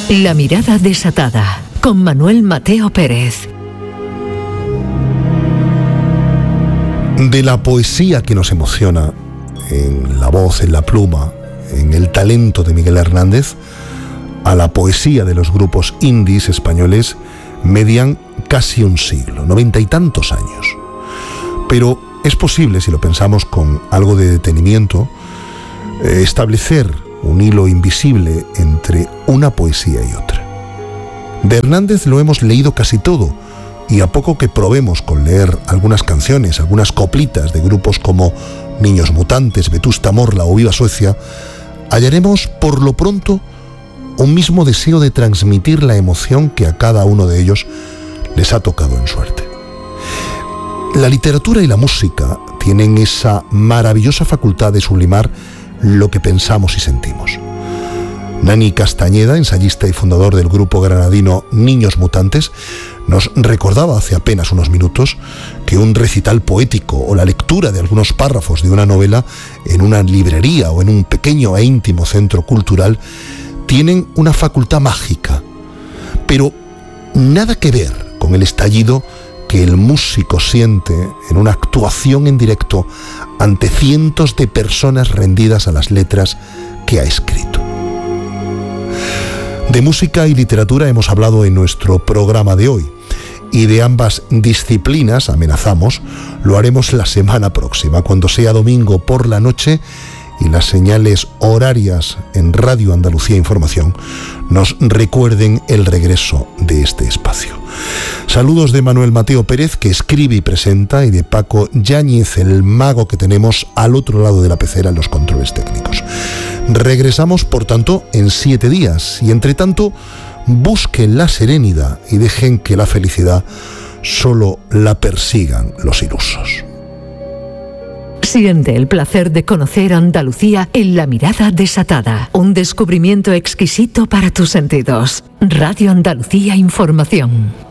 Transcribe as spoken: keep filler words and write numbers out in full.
La mirada desatada, con Manuel Mateo Pérez. De la poesía que nos emociona, en la voz, en la pluma, en el talento de Miguel Hernández, a la poesía de los grupos indies españoles, median casi un siglo, noventa y tantos años. Pero es posible, si lo pensamos con algo de detenimiento, eh, establecer un hilo invisible entre una poesía y otra. De Hernández lo hemos leído casi todo, y a poco que probemos con leer algunas canciones, algunas coplitas de grupos como Niños Mutantes, Vetusta Morla o Viva Suecia, hallaremos por lo pronto un mismo deseo de transmitir la emoción que a cada uno de ellos les ha tocado en suerte. La literatura y la música tienen esa maravillosa facultad de sublimar lo que pensamos y sentimos. Nani Castañeda, ensayista y fundador del grupo granadino Niños Mutantes, nos recordaba hace apenas unos minutos que un recital poético o la lectura de algunos párrafos de una novela en una librería o en un pequeño e íntimo centro cultural tienen una facultad mágica, pero nada que ver con el estallido que el músico siente en una actuación en directo ante cientos de personas rendidas a las letras que ha escrito. De música y literatura hemos hablado en nuestro programa de hoy, y de ambas disciplinas, amenazamos, lo haremos la semana próxima, cuando sea domingo por la noche y las señales horarias en Radio Andalucía Información nos recuerden el regreso de este espacio. Saludos de Manuel Mateo Pérez, que escribe y presenta, y de Paco Yáñez, el mago que tenemos al otro lado de la pecera en los controles técnicos. Regresamos, por tanto, en siete días, y entre tanto, busquen la serenidad y dejen que la felicidad solo la persigan los ilusos. Siente el placer de conocer Andalucía en La Mirada Desatada. Un descubrimiento exquisito para tus sentidos. Radio Andalucía Información.